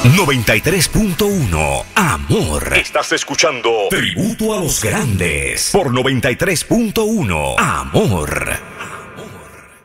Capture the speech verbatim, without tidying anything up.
noventa y tres punto uno, Amor. Estás escuchando Tributo a los Grandes por noventa y tres punto uno, Amor.